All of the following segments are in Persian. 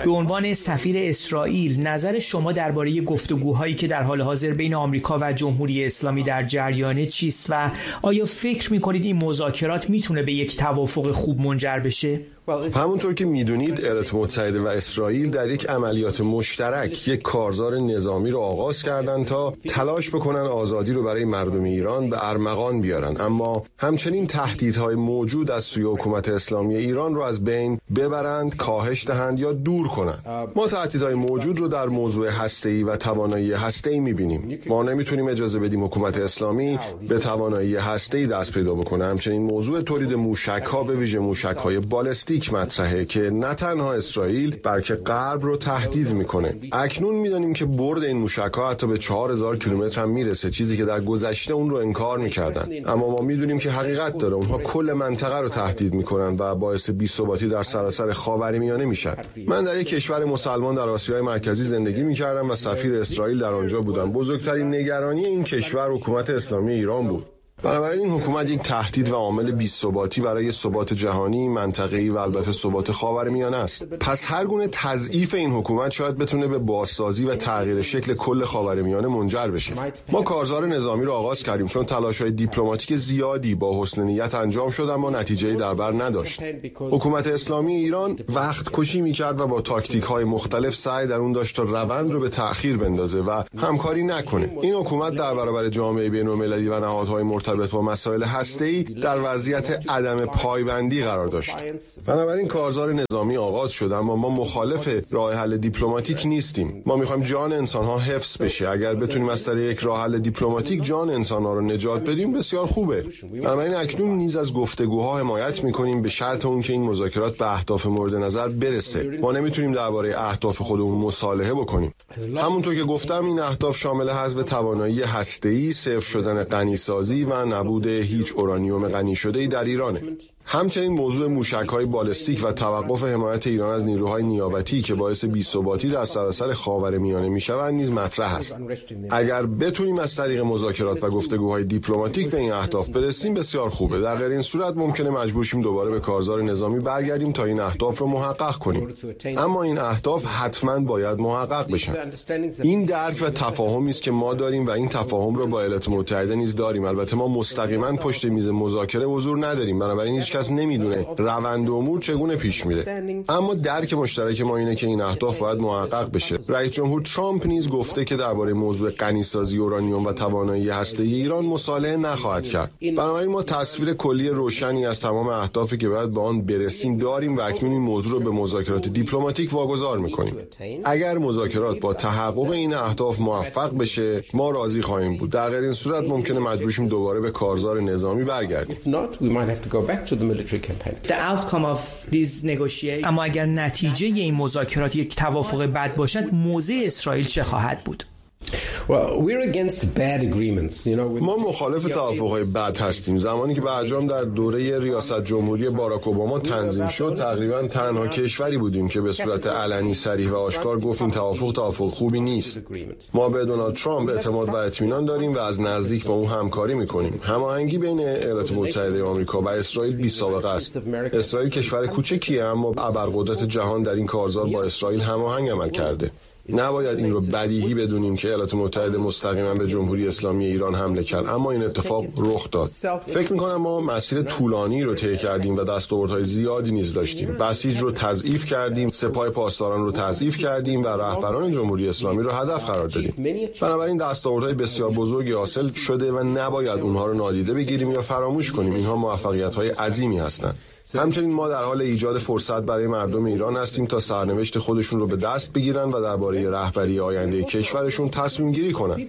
به عنوان سفیر اسرائیل نظر شما درباره گفتگوهایی که در حال حاضر بین آمریکا و جمهوری اسلامی در جریان چیست و آیا فکر می‌کنید این مذاکرات میتونه به یک توافق خوب منجر بشه؟ همونطور که میدونید ایالات متحده و اسرائیل در یک عملیات مشترک یک کارزار نظامی رو آغاز کردن تا تلاش بکنن آزادی رو برای مردم ایران به ارمغان بیارن، اما همچنین تهدیدهای موجود از سوی حکومت اسلامی ایران رو از بین ببرند، کاهش دهند یا دور کنند. ما تهدیدهای موجود رو در موضوع هسته‌ای و توانایی هسته‌ای میبینیم. ما نمیتونیم اجازه بدیم حکومت اسلامی به توانایی هسته‌ای دست پیدا بکنه. همچنین موضوع تولید موشک‌ها به ویژه موشک‌های بالستیک مطرحه که نه تنها اسرائیل بلکه غرب رو تهدید میکنه. اکنون میدونیم که برد این موشک‌ها حتی به 4000 کیلومتر هم میرسه، چیزی که در گذشته اون رو انکار میکردن. اما ما میدونیم که حقیقت داره. اونها کل منطقه رو تهدید میکنن و باعث بی‌ثباتی در سراسر خاورمیانه میشن. من در یک کشور مسلمان در آسیای مرکزی زندگی میکردم و سفیر اسرائیل در آنجا بودم. بزرگترین نگرانی این کشور حکومت اسلامی ایران بود. بنابراین این حکومت یک تهدید و عامل بی‌ثباتی برای ثبات جهانی، منطقه‌ای و البته ثبات خاورمیانه است. پس هر گونه تضعیف این حکومت شاید بتونه به بازسازی و تغییر شکل کل خاورمیانه منجر بشه. ما کارزار نظامی رو آغاز کردیم چون تلاش‌های دیپلماتیک زیادی با حسن نیت انجام شد اما نتیجه‌ای در بر نداشت. حکومت اسلامی ایران وقت کشی می‌کرد و با تاکتیک‌های مختلف سعی در اون داشت تا روند رو به تأخیر بندازه و همکاری نکنه. این حکومت در برابر جامعه بین‌المللی و نهادهای مرتبط با مسائل هسته‌ای در وضعیت عدم پایبندی قرار داشت. بنابراین کارزار نظامی آغاز شد اما ما مخالف راه حل دیپلماتیک نیستیم. ما می‌خوایم جان انسان‌ها حفظ بشه. اگر بتونیم از طریق یک راه حل دیپلماتیک جان انسان‌ها رو نجات بدیم بسیار خوبه. بنابراین اکنون نیز از گفتگوها حمایت می‌کنیم به شرط اون که این مذاکرات به اهداف مورد نظر برسه. ما نمی‌تونیم درباره اهداف خودمون مصالحه بکنیم. همونطور که گفتم این اهداف شامل حذف توانایی هسته‌ای، صفر شدن غنی‌سازی و نبود هیچ اورانیوم غنی شده‌ای در ایرانه. همچنین موضوع موشک‌های بالستیک و توقف حمایت ایران از نیروهای نیابتی که باعث بی‌ثباتی در سراسر خاورمیانه می‌شوند نیز مطرح است. اگر بتونیم از طریق مذاکرات و گفتگوهای دیپلماتیک به این اهداف برسیم بسیار خوبه. در غیر این صورت ممکنه مجبور شیم دوباره به کارزار نظامی برگردیم تا این اهداف رو محقق کنیم. اما این اهداف حتماً باید محقق بشن. این درک و تفاهمی است که ما داریم و این تفاهم رو با ایالات متحده نیز داریم. البته ما مستقیما پشت میز مذاکره حضور نداریم، بنابراین هیچ کس نمیدونه روند امور چگونه پیش میره. اما درک مشترک ما اینه که این اهداف باید محقق بشه. رئیس جمهور ترامپ نیز گفته که درباره موضوع غنی‌سازی اورانیوم و توانایی هسته‌ای ایران مصالحه نخواهد کرد. بنابراین ما تصویر کلی روشنی از تمام اهدافی که باید به آن برسیم داریم و اکنون این موضوع رو به مذاکرات دیپلماتیک واگذار می‌کنیم. اگر مذاکرات با تحقق این اهداف موفق بشه ما راضی خواهیم بود. در غیر این صورت ممکنه مجبور شیم دوباره به کارزار نظامی برگردیم. اما اگر نتیجه این مذاکرات یک توافق بد باشد موضع اسرائیل چه خواهد بود؟ ما مخالف توافق‌های بد هستیم. زمانی که برجام در دوره ریاست جمهوری باراک اوباما تنظیم شد تقریبا تنها کشوری بودیم که به صورت علنی صریح و آشکار گفت این توافق خوبی نیست. ما به دونالد ترامپ اعتماد و اطمینان داریم و از نزدیک با اون همکاری می‌کنیم. هماهنگی بین ایالات متحده آمریکا و اسرائیل بی‌سابقه است. اسرائیل کشور کوچکیه اما ابرقدرت جهان در این کارزار با اسرائیل هماهنگ عمل کرده. نباید این رو بدیهی بدونیم که ایالات متحده مستقیما به جمهوری اسلامی ایران حمله کرد، اما این اتفاق رخ داد. فکر می‌کنم ما مسیر طولانی رو طی کردیم و دستاوردهای زیادی نیز داشتیم. بسیج رو تضعیف کردیم، سپاه پاسداران رو تضعیف کردیم و رهبران جمهوری اسلامی رو هدف قرار دادیم. بنابراین دستاوردهای بسیار بزرگی حاصل شده و نباید اونها رو نادیده بگیریم یا فراموش کنیم. اینها موفقیت‌های عظیمی هستند. همچنین ما در حال ایجاد فرصت برای مردم ایران هستیم تا سرنوشت خودشون رو به دست بگیرن و درباره رهبری آینده کشورشون تصمیم گیری کنن.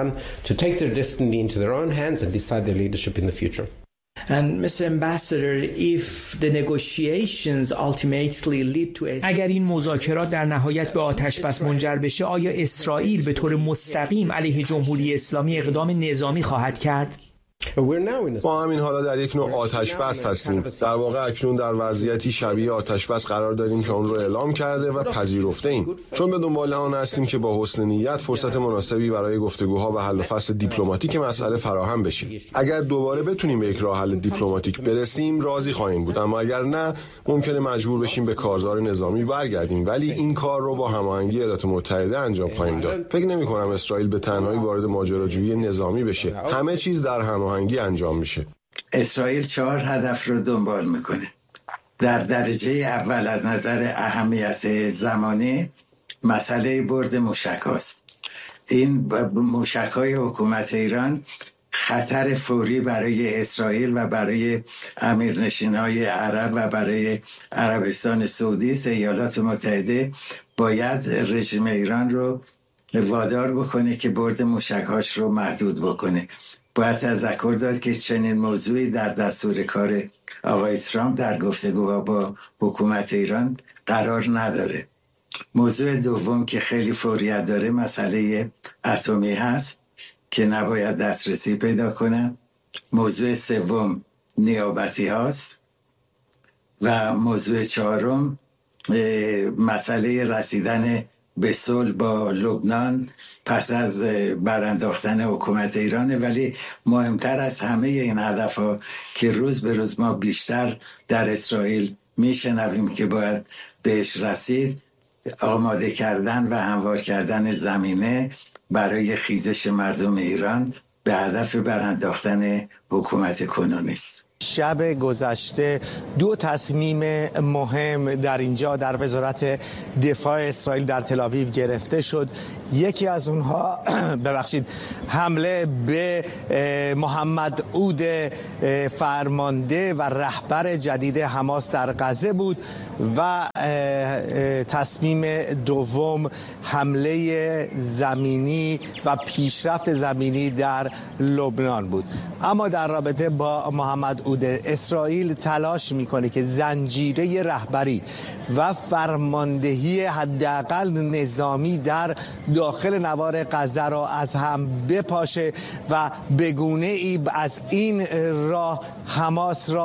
اگر این مذاکرات در نهایت به آتش‌بس منجر بشه آیا اسرائیل به طور مستقیم علیه جمهوری اسلامی اقدام نظامی خواهد کرد؟ ما همین حالا در یک نوع آتش بس هستیم. در واقع اکنون در وضعیتی شبیه آتش بس قرار داریم که اون رو اعلام کرده و پذیرفته ایم. چون به دنبال آن هستیم که با حسن نیت فرصت مناسبی برای گفتگوها و حل و فصل دیپلماتیک مسئله فراهم بشه. اگر دوباره بتونیم به یک راه حل دیپلماتیک برسیم راضی خواهیم بود، اما اگر نه ممکنه مجبور بشیم به کارزار نظامی برگردیم، ولی این کار رو با هماهنگی ایالات متحده انجام خواهیم داد. فکر نمی‌کنم اسرائیل به تنهایی وارد ماجراجویی نظامی بشه. همه چیز در هماهنگی انجام میشه. اسرائیل 4 هدف رو دنبال میکنه. در درجه اول از نظر اهمیت زمانی مسئله برد موشک‌هاست. این موشک‌های حکومت ایران خطر فوری برای اسرائیل و برای امیرنشین‌های عرب و برای عربستان سعودی. ایالات متحده باید رژیم ایران رو وادار بکنه که برد موشک‌هاش رو محدود بکنه. باید تذکر داد که چنین موضوعی در دستور کار آقای ترامپ در گفتگوها با حکومت ایران قرار نداره. موضوع دوم که خیلی فوریت داره مسئله اتمی هست که نباید دسترسی پیدا کنن. موضوع سوم نیابتی هاست و موضوع چهارم مسئله رسیدن به صلح با لبنان پس از برانداختن حکومت ایرانه. ولی مهمتر از همه این هدفها که روز به روز ما بیشتر در اسرائیل میشنویم که باید بهش رسید، آماده کردن و هموار کردن زمینه برای خیزش مردم ایران به هدف برانداختن حکومت کنونی است. شب گذشته 2 تصمیم مهم در اینجا در وزارت دفاع اسرائیل در تل‌آویو گرفته شد. یکی از اونها حمله به محمد عود فرمانده و رهبر جدید حماس در غزه بود و تصمیم دوم حمله زمینی و پیشرفت زمینی در لبنان بود. اما در رابطه با محمد عود اسرائیل تلاش میکنه که زنجیره رهبری و فرماندهی حداقل نظامی در داخل نوار غزه را از هم بپاشه و به گونه‌ای از این راه حماس را